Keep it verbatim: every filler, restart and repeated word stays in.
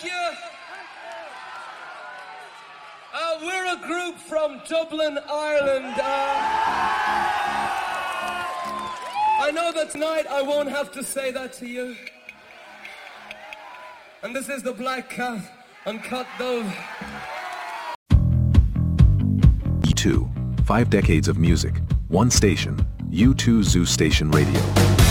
Thank you. Uh, we're a group from Dublin, Ireland. Uh, I know that tonight I won't have to say that to you. And this is the Black Cat and Cut Dove. U two, five decades of music, one station, U two Zoo Station Radio.